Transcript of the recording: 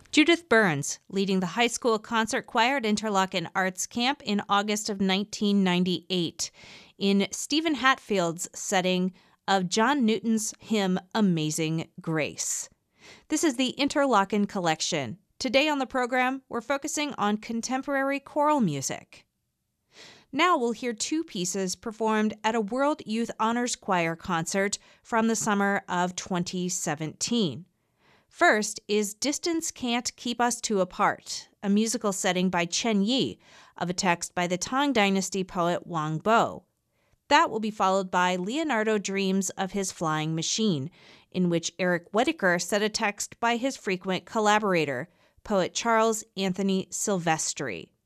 Judith Burns, leading the high school concert choir at Interlochen Arts Camp in August of 1998 in Stephen Hatfield's setting of John Newton's hymn Amazing Grace. This is the Interlochen Collection. Today on the program, we're focusing on contemporary choral music. Now we'll hear two pieces performed at a World Youth Honors Choir concert from the summer of 2017. First is Distance Can't Keep Us Two Apart, a musical setting by Chen Yi of a text by the Tang Dynasty poet Wang Bo. That will be followed by Leonardo Dreams of His Flying Machine, in which Eric Whittaker set a text by his frequent collaborator, poet Charles Anthony Silvestri.